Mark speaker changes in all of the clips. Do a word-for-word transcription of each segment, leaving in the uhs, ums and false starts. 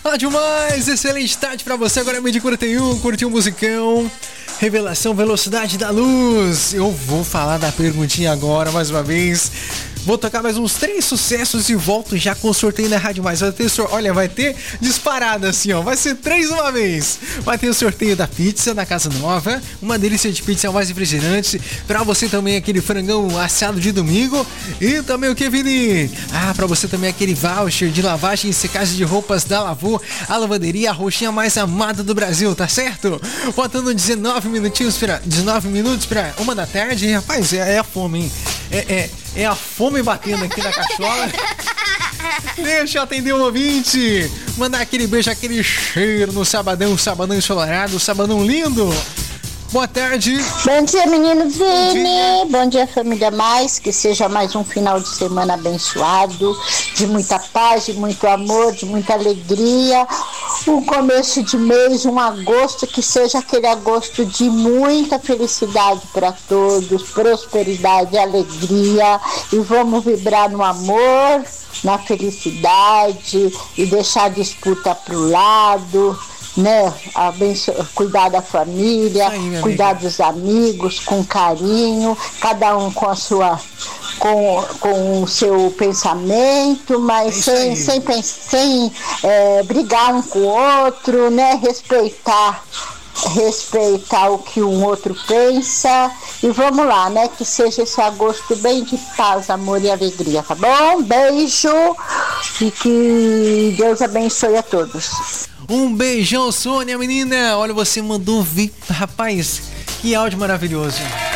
Speaker 1: Rádio Mais, excelente tarde pra você. Agora é meio de quarenta e um, curtiu um musicão. Revelação, velocidade da luz. Eu vou falar da perguntinha agora, mais uma vez. Vou tocar mais uns três sucessos e volto já com o sorteio na Rádio Mais. Vai ter, olha, vai ter disparada assim, ó. Vai ser três uma vez. Vai ter o sorteio da pizza da Casa Nova. Uma delícia de pizza mais refrigerante. Pra você também aquele frangão assado de domingo. E também o que, Vini? Ah, pra você também aquele voucher de lavagem e secagem de roupas da Lavô. A lavanderia, a roxinha mais amada do Brasil, tá certo? Faltando dezenove minutinhos pra, dezenove minutos pra uma da tarde. Rapaz, é, é a fome, hein? É, é, é a fome batendo aqui na cachola. Deixa eu atender o ouvinte. Mandar aquele beijo, aquele cheiro no sabadão, sabadão ensolarado, sabadão lindo. Boa tarde.
Speaker 2: Bom dia, menino Vini. Bom dia. Bom dia, família Mais. Que seja mais um final de semana abençoado, de muita paz, de muito amor, de muita alegria. Um começo de mês, um agosto que seja aquele agosto de muita felicidade para todos, prosperidade, alegria. E vamos vibrar no amor, na felicidade e deixar a disputa pro lado. Né, abenço... cuidar da família, aí, cuidar amiga. Dos amigos com carinho, cada um com a sua, com, com o seu pensamento, mas é sem, sem, sem é, brigar um com o outro, né, respeitar, respeitar o que um outro pensa. E vamos lá, né, que seja esse agosto bem de paz, amor e alegria, tá bom? Beijo e que Deus abençoe a todos.
Speaker 1: Um beijão, Sônia, menina. Olha, você mandou vir. Rapaz, que áudio maravilhoso.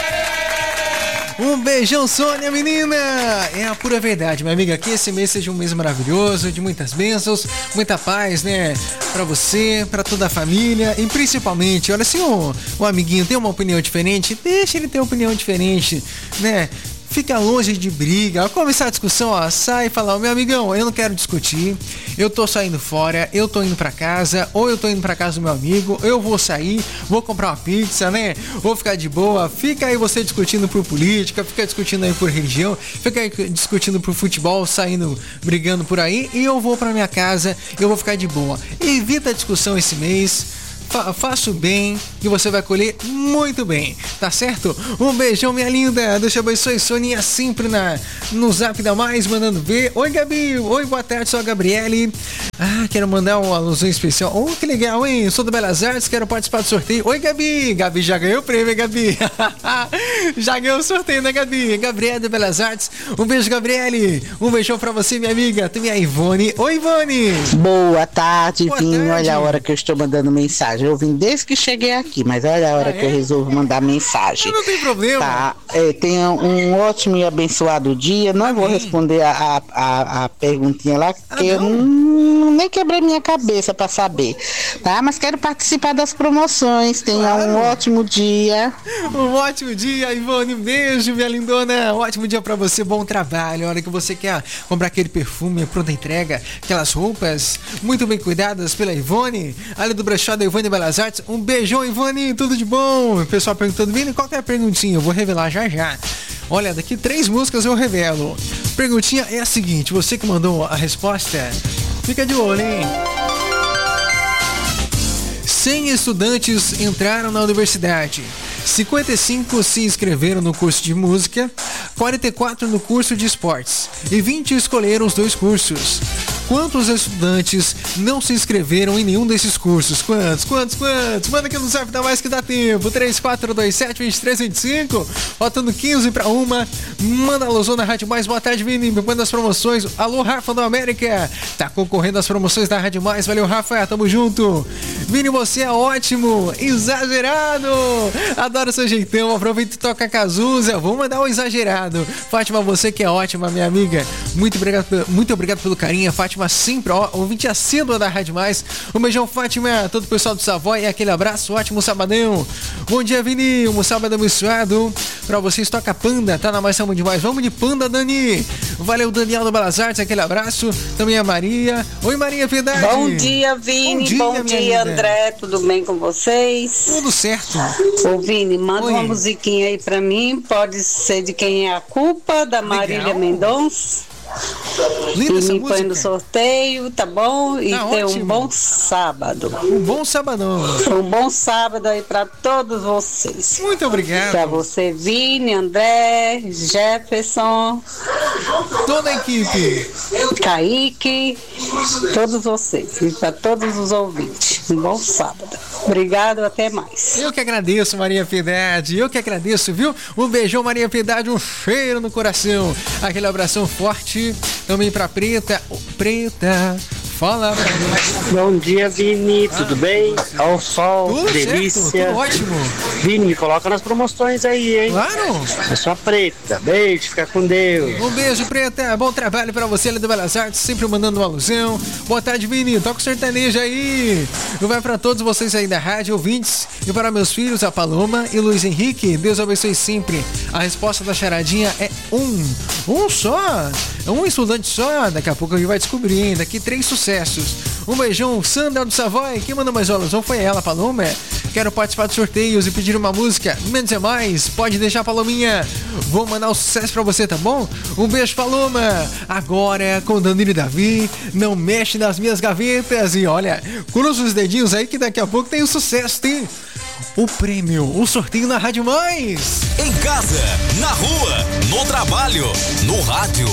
Speaker 1: Um beijão, Sônia, menina. É a pura verdade, minha amiga. Que esse mês seja um mês maravilhoso, de muitas bênçãos, muita paz, né? Pra você, pra toda a família. E principalmente, olha, se o, o amiguinho tem uma opinião diferente, deixa ele ter uma opinião diferente, né? Fica longe de briga. Ao começar a discussão, ó, sai e fala, ó, meu amigão, eu não quero discutir, eu tô saindo fora, eu tô indo pra casa, ou eu tô indo pra casa do meu amigo, eu vou sair, vou comprar uma pizza, né? Vou ficar de boa. Fica aí você discutindo por política, fica discutindo aí por religião, fica aí discutindo por futebol, saindo, brigando por aí, e eu vou pra minha casa, eu vou ficar de boa. Evita a discussão esse mês. Faça o bem e você vai colher muito bem, tá certo? Um beijão, minha linda. Deus te abençoe, Soninha, sempre na, no Zap da Mais, mandando ver. Oi, Gabi. Oi, boa tarde, sou a Gabriele. Ah, quero mandar uma alusão especial. Oh, que legal, hein? Sou do Belas Artes, quero participar do sorteio. Oi, Gabi. Gabi já ganhou o prêmio, Gabi. Já ganhou o sorteio, né, Gabi? Gabriele do Belas Artes. Um beijo, Gabriele. Um beijão pra você, minha amiga. Também a Ivone. Oi, Ivone.
Speaker 3: Boa tarde, boa Vinho.
Speaker 1: tarde.
Speaker 3: Olha a hora que eu estou mandando mensagem. Eu vim desde que cheguei aqui, mas olha a hora ah, é? que eu resolvo mandar mensagem.
Speaker 1: Não tem problema.
Speaker 3: Tá, é, tenha um ótimo e abençoado dia. Não Amém. Vou responder a, a, a perguntinha lá, porque ah, eu não, nem quebrei minha cabeça para saber, tá? Mas quero participar das promoções. Tenha claro. um ótimo dia.
Speaker 1: Um ótimo dia, Ivone. Um beijo, minha lindona. Um ótimo dia para você, bom trabalho. A hora que você quer comprar aquele perfume, pronta entrega, aquelas roupas muito bem cuidadas pela Ivone, ali do brechó da Ivone Belas Artes. Um beijão, Ivone, tudo de bom. O pessoal perguntando, Vini, qual que é a perguntinha? Eu vou revelar já já. Olha, daqui três músicas eu revelo. Perguntinha é a seguinte, você que mandou a resposta, fica de olho, hein? cem estudantes entraram na universidade. cinquenta e cinco se inscreveram no curso de música, quarenta e quatro no curso de esportes e vinte escolheram os dois cursos. Quantos estudantes não se inscreveram em nenhum desses cursos? Quantos? Quantos? Quantos? Manda aqui no Zap da Mais que dá tempo. três quatro dois sete, dois três dois cinco. Faltando quinze para uma. Manda alusão na Rádio Mais. Boa tarde, Vini. Manda as promoções. Alô, Rafa do América. Tá concorrendo às promoções da Rádio Mais. Valeu, Rafa. Tamo junto. Vini, você é ótimo. Exagerado. Adoro seu jeitão. Aproveita e toca a Cazuza. Vou mandar um exagerado. Fátima, você que é ótima, minha amiga. Muito obrigado, muito obrigado pelo carinho. Fátima sempre, ó, ouvinte assídua da Rádio Mais. Um beijão, Fátima, todo o pessoal do Savoy, aquele abraço, ótimo sabadão. Bom dia, Vini, um sábado abençoado pra vocês, toca Panda, tá na Mais Samba Demais. Vamos de Panda, Dani. Valeu, Daniel do Belas Artes, aquele abraço. Também a Maria. Oi, Maria Piedade.
Speaker 4: Bom dia, Vini, bom dia, bom dia André, tudo bem com vocês?
Speaker 1: Tudo certo.
Speaker 4: Ô, Vini, manda Oi. uma musiquinha aí pra mim, pode ser de Quem é a Culpa, da Marília Mendonça.
Speaker 1: Linda
Speaker 4: e
Speaker 1: essa
Speaker 4: me
Speaker 1: música.
Speaker 4: põe no sorteio, tá bom? E
Speaker 1: Tá
Speaker 4: tenha
Speaker 1: ótimo.
Speaker 4: um bom sábado.
Speaker 1: Um bom sabadão.
Speaker 4: Um bom sábado aí pra todos vocês.
Speaker 1: Muito obrigado.
Speaker 4: Pra você, Vini, André, Jefferson,
Speaker 1: Toda a equipe.
Speaker 4: Kaique, todos vocês. E pra todos os ouvintes. Um bom sábado. Obrigado, até mais.
Speaker 1: Eu que agradeço, Maria Piedade. Eu que agradeço, viu? Um beijão, Maria Piedade. Um cheiro no coração. Aquele abração forte. Também pra Preta. Ô, Preta, fala pra mim.
Speaker 5: Bom dia, Vini. Tudo bem? Ao sol,
Speaker 1: Tudo
Speaker 5: delícia.
Speaker 1: certo, tudo ótimo.
Speaker 5: Vini, me coloca nas promoções aí, hein?
Speaker 1: Claro.
Speaker 5: Eu sou a Preta. Beijo, fica com Deus.
Speaker 1: Um beijo, Preta. Bom trabalho pra você, ali do Belas Artes, sempre mandando uma alusão. Boa tarde, Vini. Toca o sertanejo aí. E vai pra todos vocês aí da rádio, ouvintes. E para meus filhos, a Paloma e Luiz Henrique. Deus abençoe sempre. A resposta da charadinha é um. Um só. É um estudante só. Daqui a pouco a gente vai descobrir, hein? Daqui três sucessos. Um beijão, Sandra do Savoy. Quem mandou mais uma alusão foi ela, Paloma. Quero participar dos sorteios e pedir uma música. Menos é mais. Pode deixar, Palominha. Vou mandar um sucesso pra você, tá bom? Um beijo, Paloma. Agora, com Danilo e Davi, não mexe nas minhas gavetas. E olha, cruza os dedinhos aí que daqui a pouco tem o sucesso, tem o prêmio, o sorteio na Rádio Mais.
Speaker 6: Em casa, na rua, no trabalho, no rádio.